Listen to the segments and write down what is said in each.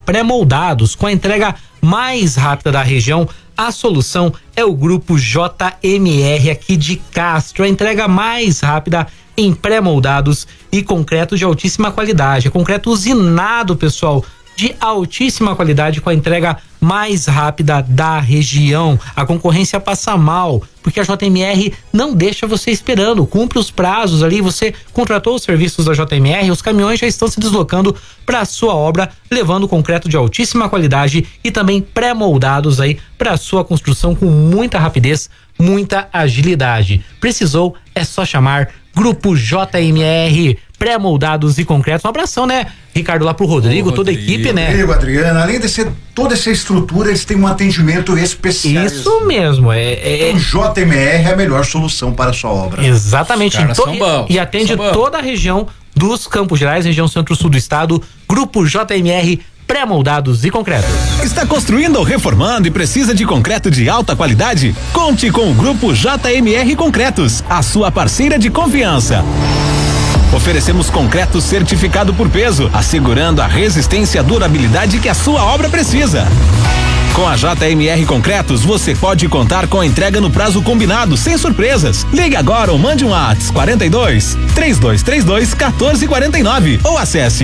pré-moldados com a entrega mais rápida da região. A solução é o Grupo JMR aqui de Castro. A entrega mais rápida em pré-moldados e concreto de altíssima qualidade. É concreto usinado, pessoal, de altíssima qualidade, com a entrega mais rápida da região. A concorrência passa mal, porque a JMR não deixa você esperando, cumpre os prazos ali. Você contratou os serviços da JMR, os caminhões já estão se deslocando para a sua obra, levando concreto de altíssima qualidade e também pré-moldados aí para a sua construção com muita rapidez, muita agilidade. Precisou? É só chamar Grupo JMR, pré-moldados e concretos. Um abração, né, Ricardo, lá pro Rodrigo, toda a equipe, né? Rodrigo, Adriana, além de ser toda essa estrutura, eles têm um atendimento especial. Isso mesmo, O JMR é a melhor solução para a sua obra. Exatamente. E atende são toda a região dos Campos Gerais, região centro-sul do estado. Grupo JMR, pré-moldados e concretos. Está construindo ou reformando e precisa de concreto de alta qualidade? Conte com o Grupo JMR Concretos, a sua parceira de confiança. Oferecemos concreto certificado por peso, assegurando a resistência e a durabilidade que a sua obra precisa. Com a JMR Concretos, você pode contar com a entrega no prazo combinado, sem surpresas. Ligue agora ou mande um WhatsApp 42 3232 1449 ou acesse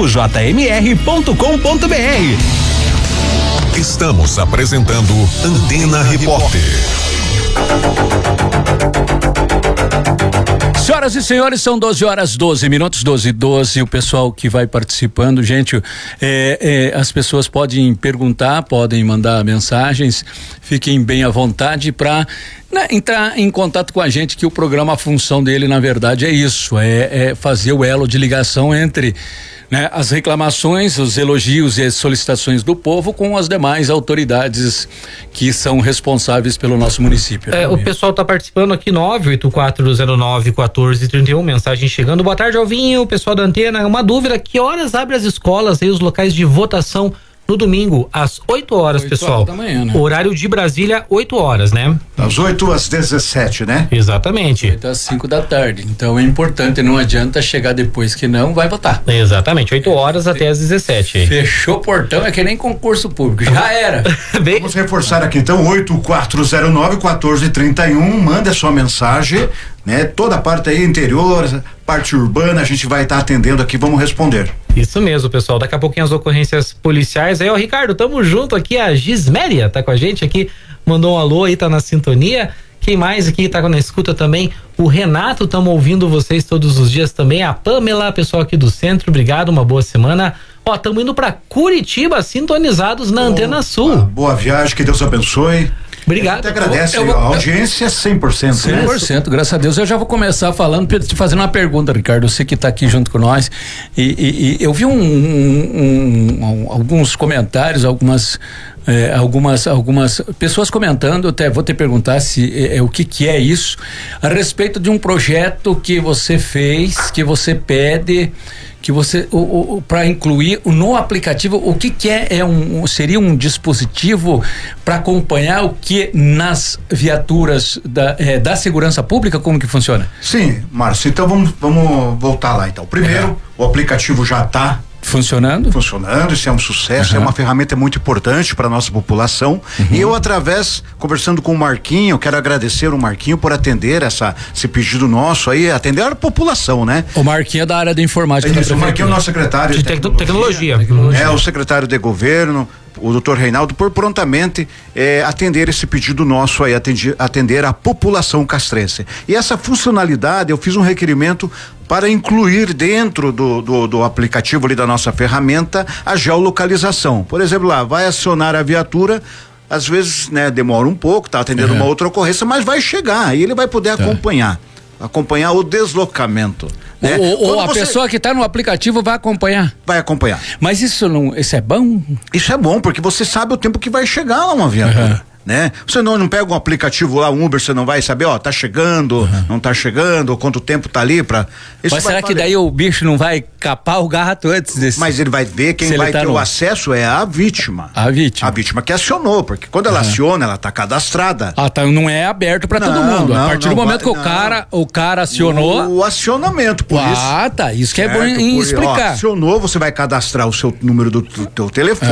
grupojmr.com.br. Estamos apresentando Antena Repórter. Senhoras e senhores, são 12h12, 12h12. O pessoal que vai participando, gente, as pessoas podem perguntar, podem mandar mensagens, fiquem bem à vontade para entrar em contato com a gente, que o programa, a função dele, na verdade, é isso, é fazer o elo de ligação entre, né, as reclamações, os elogios e as solicitações do povo com as demais autoridades que são responsáveis pelo nosso município. O pessoal está participando aqui, 984091431, mensagem chegando. Boa tarde, Alvinho, o pessoal da Antena. Uma dúvida: que horas abre as escolas e os locais de votação no domingo? Às 8 horas, pessoal. 8 da manhã, né? Horário de Brasília, 8 horas, né? Das 8 às 17, né? Exatamente. 8 às 5 da tarde. Então é importante, não adianta chegar depois que não vai votar. Exatamente, 8 horas até às 17. Fechou o portão, é que nem concurso público, já era. Vamos reforçar aqui então, 8409-1431, manda a sua mensagem, né? Toda a parte aí interior, parte urbana, a gente vai estar atendendo aqui, vamos responder. Isso mesmo, pessoal. Daqui a pouquinho as ocorrências policiais. Aí, ó, Ricardo, tamo junto aqui. A Gisméria tá com a gente aqui, mandou um alô aí, tá na sintonia. Quem mais aqui tá na escuta também? O Renato, tamo ouvindo vocês todos os dias também. A Pamela, pessoal aqui do centro, obrigado, uma boa semana. Ó, tamo indo pra Curitiba, sintonizados na Antena Sul. Boa viagem, que Deus abençoe. Obrigado. A gente agradece, a audiência 100%. 100%, graças a Deus. Eu já vou começar falando, te fazendo uma pergunta, Ricardo. Você que está aqui junto com nós. E eu vi alguns comentários, algumas pessoas comentando, até vou te perguntar o que é isso, a respeito de um projeto que você fez, que você pede, que você para incluir no aplicativo, o que seria um dispositivo para acompanhar o que nas viaturas da segurança pública, como que funciona? Sim, Márcio, então vamos voltar lá então. Primeiro, o aplicativo já está funcionando, isso é um sucesso, é uma ferramenta muito importante para a nossa população. E eu, conversando com o Marquinho, quero agradecer o Marquinho por atender esse pedido nosso aí, atender a população, né? O Marquinho é da área de informática. O Marquinho é o nosso secretário de tecnologia. É o secretário de governo, o doutor Reinaldo, por prontamente atender esse pedido nosso aí, atender a população castrense. E essa funcionalidade, eu fiz um requerimento para incluir dentro do aplicativo ali da nossa ferramenta a geolocalização. Por exemplo, lá vai acionar a viatura, às vezes, né, demora um pouco, tá atendendo uma outra ocorrência, mas vai chegar e ele vai poder acompanhar o deslocamento. Né? Ou a pessoa que está no aplicativo vai acompanhar? Vai acompanhar. Mas isso é bom? Isso é bom, porque você sabe o tempo que vai chegar lá uma viatura. Né? Você não pega um aplicativo lá, um Uber, você não vai saber, tá chegando, não tá chegando, quanto tempo tá ali pra... Mas será que daí o bicho não vai capar o gato antes desse? Mas ele vai ver, quem vai ter o acesso é a vítima. A vítima. A vítima que acionou, porque quando ela aciona, ela tá cadastrada. Não é aberto pra todo mundo. A partir do momento que o cara acionou... O acionamento, por isso. Tá, isso que é bom em explicar. Acionou, você vai cadastrar o seu número do teu telefone.